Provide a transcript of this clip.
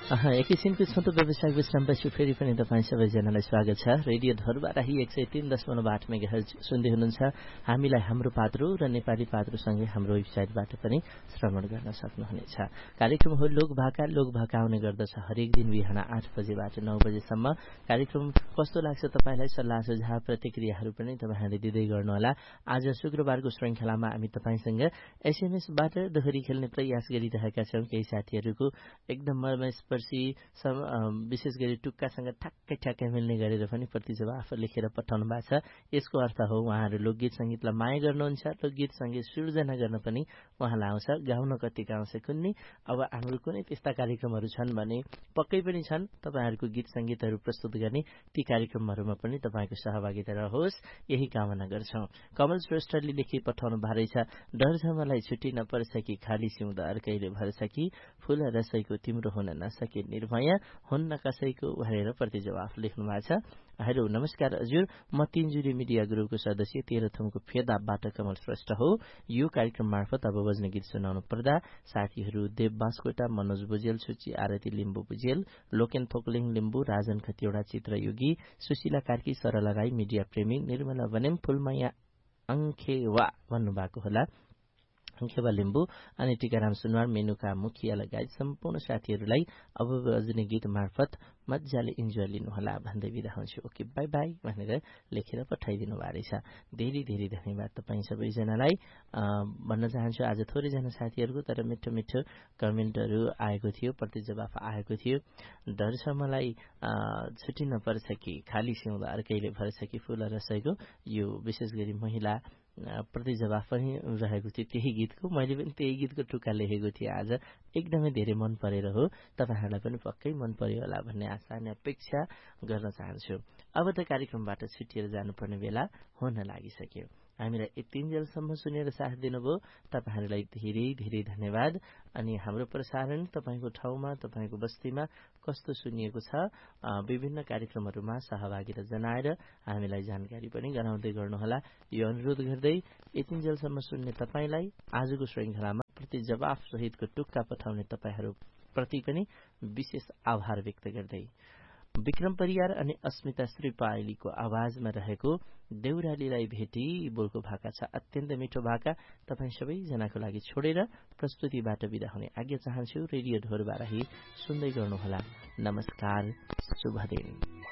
एक किसिमको छोटो व्यवसायिक विश्रामपछि फेरि पनि तपाईँ सबैजनालाई स्वागत छ। रेडियो धरबाराही 103.8 मेगाहर्ज सुन्दै हुनुहुन्छ। हामीलाई हाम्रो पात्रो र नेपाली पात्रोसँगै हाम्रो वेबसाइटबाट पनि श्रवण गर्न सक्नुहुनेछ। कार्यक्रम हो लोकभाका। लोकभाका आउने गर्दछ हरेक दिन बिहान 8 बजेबाट 9 बजेसम्म। कार्यक्रम कस्तो लाग्छ तपाईँलाई? सल्लाह सुझाव प्रतिक्रियाहरू पनि तपाईँहरूले दिँदै गर्नुहोला। आज शुक्रबारको श्रृङ्खलामा हामी तपाईँसँग एसएमएसबाट दोहोरी खेल्ने प्रयास गरिरहेका छौँ। केही साथीहरूको एकदम मर्मस्पर्शी विशेष गरी टुक्कासँग ठ्याक्कै मिल्ने गरेर पनि प्रतिजवाफ लेखेर पठाउनु भएको छ। यसको अर्थ हो उहाँहरू लोकगीत संगीतलाई माया गर्नुहुन्छ, लोकगीत संगीत सृजना गर्न पनि उहाँलाई आउँछ, गाउन कतिको आउँछ कुन्नी। अब हाम्रो कुनै त्यस्ता कार्यक्रमहरू छन् भने पक्कै पनि छन् तपाईँहरूको गीत संगीतहरू प्रस्तुत गर्ने, ती कार्यक्रमहरूमा पनि तपाईँको सहभागिता रहोस् यही कामना गर्छौं। कमल श्रेष्ठले लेखी पठाउनु भएको रहेछ, डर छ मलाई छुट्टी नपर्छ कि खाली सिउँदा अर्कैले भर्छ कि फूल रसैको तिम्रो हुन नसके निर्भय हुन्न कसैको भनेर प्रतिजवाफ लेख्नु भएको छ। हेलो नमस्कार हजुर, म तीनजुरी मिडिया ग्रुपको सदस्य तेह्रथुमको फेदाबाट कमल श्रेष्ठ हो। यो कार्यक्रम मार्फत अब बज्ने गीत सुनाउनु पर्दा साथीहरू देव बास्कोटा, मनोज बुजेल, सुची आरती लिम्बू बुजेल, लोकेन थोकलिङ लिम्बू, राजन खतिवड़ा, चित्रयोगी, सुशीला कार्की, सरला राई, मिडिया प्रेमी, निर्मला बनेम, फुलमाया अंखेवा भन्नुभएको होला, अंखेवा लिम्बू अनि टीकाराम सुनवार, मेनुका मुखिया लगायत सम्पूर्ण साथीहरूलाई अब बज्ने गीत मार्फत मजाले इन्जोय लिनुहोला भन्दै बिदा हुन्छु। ओके बाई बाई भनेर लेखेर पठाइदिनु भएको रहेछ। धेरै धेरै धन्यवाद तपाईँ सबैजनालाई भन्न चाहन्छु। आज थोरैजना साथीहरूको तर मिठो मिठो कमेन्टहरू आएको थियो, प्रतिजवाफ आएको थियो। डर छ मलाई छुट्टी नपर्छ कि खाली सिउँदा अर्कैले भर्छ कि फूल रसैको, यो विशेष गरी महिला प्रतिजवाफ पनि रहेको थियो त्यही गीतको। मैले पनि त्यही गीतको टुक्का लेखेको थिएँ। आज एकदमै धेरै मन परेर हो, तपाईँहरूलाई पनि पक्कै मन पर्यो होला भन्ने आशा अनि अपेक्षा गर्न चाहन्छु। अब त कार्यक्रमबाट छुटिएर जानुपर्ने बेला हुन लागिसक्यो। हामीलाई यतिन्जेलसम्म सुनेर साथ दिनुभयो, तपाईँहरूलाई धेरै धेरै धन्यवाद। अनि हाम्रो प्रसारण तपाईँको ठाउँमा, तपाईँको बस्तीमा कस्तो सुनिएको छ, विभिन्न कार्यक्रमहरूमा सहभागिता जनाएर हामीलाई जानकारी पनि गराउँदै गर्नुहोला। यो अनुरोध गर्दै यतिन्जेलसम्म सुन्ने तपाईँलाई आजको श्रृङ्खलामा प्रतिजवाफ सहितको टुक्का पठाउने तपाईँहरू प्रति पनि विशेष आभार व्यक्त गर्दै विक्रम परियार अनि अस्मिता श्रीपालीको आवाजमा रहेको देउरालीलाई भेटी बोलको भाका छ अत्यन्त मिठो भाका। तपाईँ सबैजनाको लागि छोडेर प्रस्तुतिबाट बिदा हुने आज्ञा चाहन्छु। रेडियो धरबाराही सुन्दै गर्नुहोला। नमस्कार, शुभ दिन।